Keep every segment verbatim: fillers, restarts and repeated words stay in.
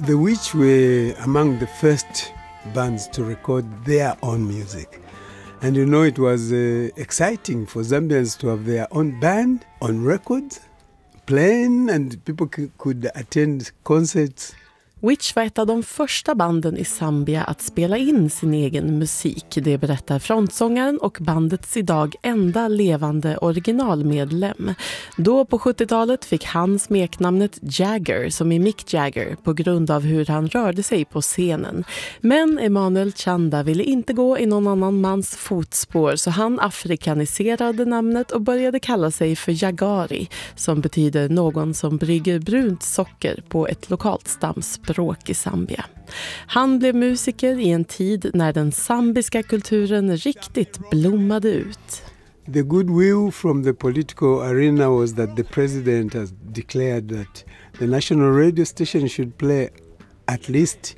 The Witch were among the first bands to record their own music. And you know, it was uh, exciting for Zambians to have their own band on records, playing, and people c- could attend concerts. Witch var ett av de första banden i Zambia att spela in sin egen musik. Det berättar frontsångaren och bandets idag enda levande originalmedlem. Då på sjuttiotalet fick han smeknamnet Jagger, som är Mick Jagger, på grund av hur han rörde sig på scenen. Men Emanuel Chanda ville inte gå i någon annan mans fotspår, så han afrikaniserade namnet och började kalla sig för Jagari, som betyder någon som brygger brunt socker på ett lokalt stamspråk i Zambia. Han blev musiker i en tid när den zambiska kulturen riktigt blommade ut. The goodwill from the political arena was that the president has declared that the national radio station should play at least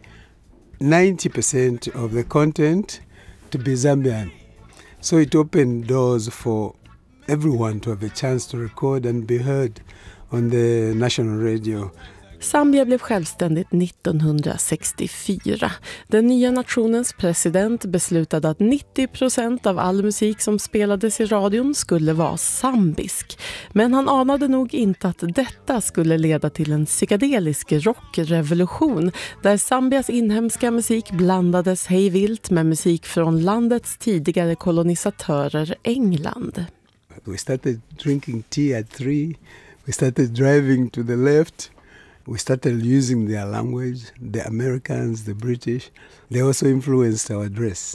ninety percent of the content to be Zambian. So it opened doors for everyone to have a chance to record and be heard on the national radio. Zambia blev självständigt nittonhundrasextiofyra. Den nya nationens president beslutade att nittio procent av all musik som spelades i radion skulle vara zambisk. Men han anade nog inte att detta skulle leda till en psykedelisk rockrevolution där Zambias inhemska musik blandades hejvilt med musik från landets tidigare kolonisatörer England. We started drinking tea at three. We started driving to the left. We started using their language, the Americans, the British. They also influenced our dress.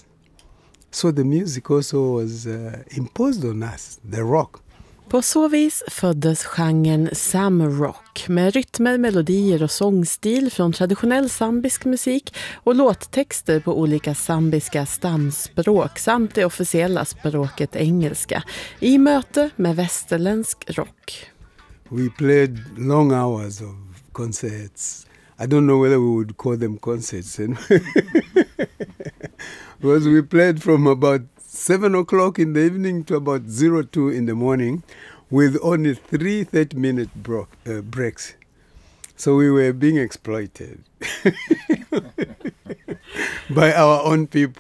So the music also was uh, imposed on us, the rock. På så vis föddes genren Zamrock med rytmer, melodier och sångstil från traditionell zambisk musik och låttexter på olika zambiska stamspråk samt det officiella språket engelska i möte med västerländsk rock. We played long hours of concerts. I don't know whether we would call them concerts. Because we played from about seven o'clock in the evening to about zero two in the morning with only three thirty-minute bro- uh, breaks. So we were being exploited by our own people.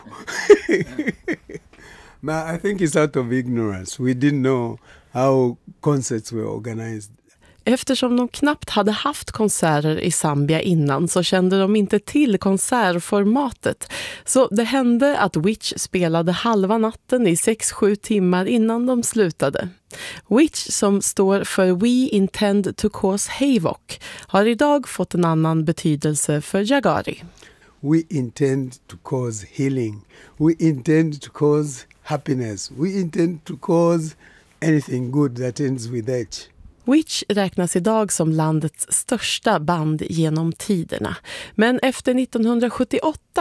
But I think it's out of ignorance. We didn't know how concerts were organized. Eftersom de knappt hade haft konserter i Zambia innan så kände de inte till konsertformatet. Så det hände att Witch spelade halva natten i sex sju timmar innan de slutade. Witch, som står för We Intend to Cause Havoc, har idag fått en annan betydelse för Jagari. We intend to cause healing. We intend to cause happiness. We intend to cause anything good that ends with H. Witch räknas idag som landets största band genom tiderna. Men efter nittonhundrasjuttioåtta